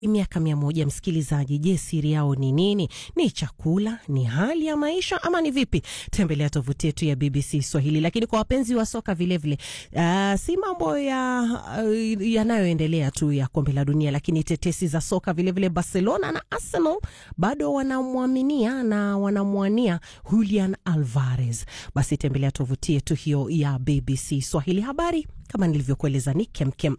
Miaka 100 msikilizaji, je, siri yao ni nini? Ni chakula, ni hali ya maisha ama ni vipi? Tembelea tovuti yetu ya BBC Swahili. Lakini kwa wapenzi wa soka vile vile, si mambo yanayoendelea tu ya kombe la dunia, lakini tetesi za soka vile vile. Barcelona na Arsenal bado wanamwaminia na wanamwania Julian Alvarez. Basi tembelea tovuti yetu hiyo ya BBC Swahili. Habari kama nilivyokueleza ni kemkem.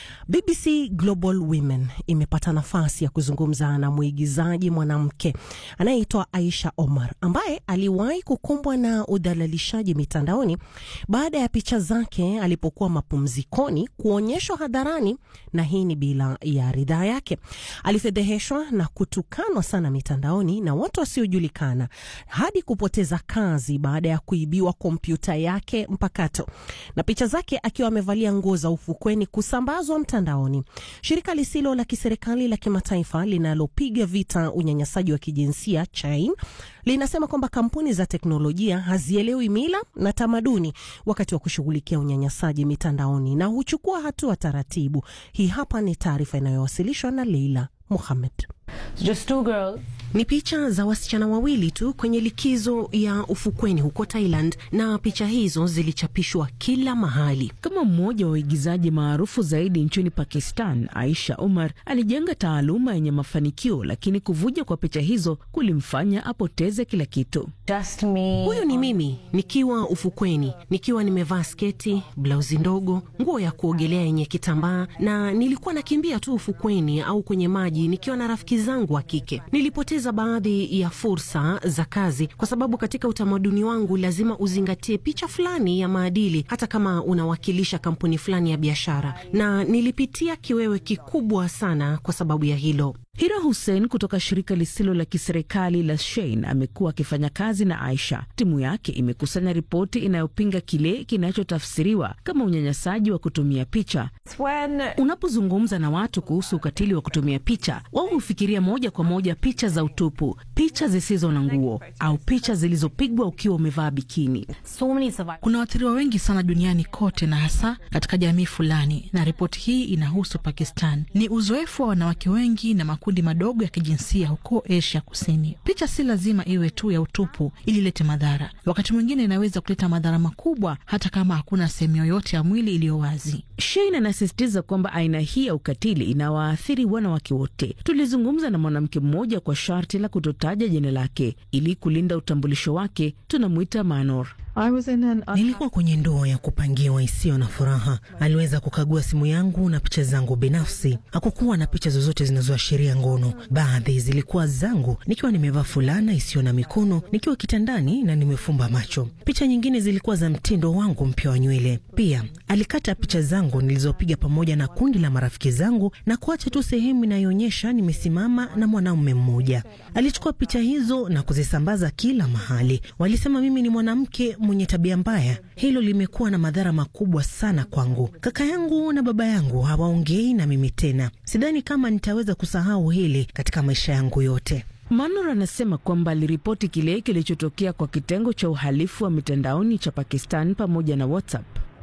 BBC Global Women imepata nafasi ya kuzungumza na mwigizaji mwanamke anayeitwa Aisha Omar, ambaye aliwahi kukumbwa na udhalilishaji mitandaoni baada ya picha zake alipokuwa mapumzikoni kuonyeshwa hadharani, na hii ni bila ya ridhaa yake. Alifedheheshwa na kutukanwa sana mitandaoni na watu wasiojulikana hadi kupoteza kazi baada ya kuibiwa kompyuta yake mpakato na picha zake akiwa amevalia nguo za ufukweni kusambazwa mtandaoni. Shirika lisilo la kiserikali la kimataifa linalopiga vita unyanyasaji wa kijinsia Chain linasema kwamba kampuni za teknolojia hazielewi mila na tamaduni wakati wa kushughulikia unyanyasaji mitandaoni na huchukua hatua taratibu. Hii hapa ni taarifa inayowasilishwa na Leila Mohamed. Just two girls. Ni picha za wasichana wawili tu kwenye likizo ya ufukweni huko Thailand, na picha hizo zilichapishwa kila mahali. Kama mmoja wa waigizaji maarufu zaidi nchini Pakistan, Aisha Omar alijenga taaluma yenye mafanikio, lakini kuvuja kwa picha hizo kulimfanya apoteze kila kitu. Just me. Huyo ni mimi nikiwa ufukweni, nikiwa nimevaa sketi, blauzi ndogo, nguo ya kuogelea yenye kitambaa, na nilikuwa nakimbia tu ufukweni au kwenye maji nikiwa na rafiki zangu wa kike. Nilipoteza baadhi ya fursa za kazi kwa sababu katika utamaduni wangu lazima uzingatie picha fulani ya maadili hata kama unawakilisha kampuni fulani ya biashara, na nilipitia kiwewe kikubwa sana kwa sababu ya hilo. Hira Hussein kutoka shirika lisilo la kiserikali la Shein amekuwa akifanya kazi na Aisha. Timu yake imekusanya ripoti inayopinga kile kinachotafsiriwa kama unyanyasaji wa kutumia picha. Unapozungumza na watu kuhusu ukatili wa kutumia picha, wao hufikiria moja kwa moja picha za utupu, picha zisizo na nguo au picha zilizopigwa ukiwa umevaa bikini. Kuna waathiriwa wengi sana duniani kote na hasa katika jamii fulani, na ripoti hii inahusu Pakistan. Ni uzoefu wa wanawake wengi na makundi madogo ya kijinsia huko Asia Kusini. Picha si lazima iwe tu ya utupu ili ilete madhara. Wakati mwingine inaweza kuleta madhara makubwa hata kama hakuna sehemu yoyote ya mwili iliyo wazi. Shein anasisitiza kwamba aina hii ya ukatili inawaathiri wanawake wote. Tulizungumza na mwanamke mmoja kwa sharti la kutotaja jina lake ili kulinda utambulisho wake. Tunamuita Manor. Nilikuwa kwenye ndoa ya kupangiwa isiyo na furaha. Aliweza kukagua simu yangu na picha zangu binafsi. Hakukuwa na picha zozote zinazoashiria ngono. Baadhi zilikuwa zangu nikiwa nimevaa fulana isiyo na mikono, nikiwa kitandani na nimefumba macho. Picha nyingine zilikuwa za mtindo wangu mpya wa nywele. Pia alikata picha zangu nilizopiga pamoja na kundi la marafiki zangu na kuacha tu sehemu inayoonyesha nimesimama na mwanaume mmoja. Alichukua picha hizo na kuzisambaza kila mahali. Walisema mimi ni mwanamke mwenye tabia mbaya. Hilo limekuwa na madhara makubwa sana kwangu. Kaka yangu na baba yangu hawaongei na mimi tena. Sidhani kama nitaweza kusahau hili katika maisha yangu yote. Manor anasema kwamba aliripoti kile kilichotokea kwa kitengo cha uhalifu wa mitandaoni cha Pakistan pamoja na WhatsApp.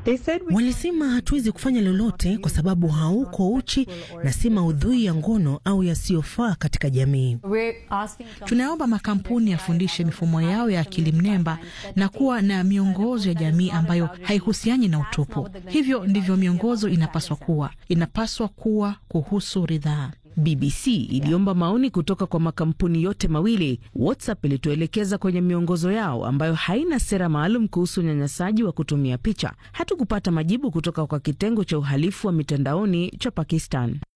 Walisema hatuwezi kufanya lolote kwa sababu hauko uchi na si maudhui ya ngono au yasiyofaa katika jamii. Tunaomba makampuni yafundishe mifumo yao ya akili mnemba na kuwa na miongozo ya jamii ambayo haihusiani na utupu. Hivyo ndivyo miongozo inapaswa kuwa kuhusu ridhaa. BBC iliomba maoni kutoka kwa makampuni yote mawili. WhatsApp ilituelekeza kwenye miongozo yao ambayo haina sera maalum kuhusu unyanyasaji wa kutumia picha. Hatukupata majibu kutoka kwa kitengo cha uhalifu wa mitandaoni cha Pakistan.